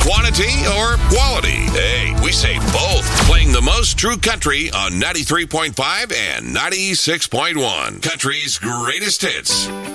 Quantity or quality? Hey, we say both. Playing the most true country on 93.5 and 96.1. Country's greatest hits.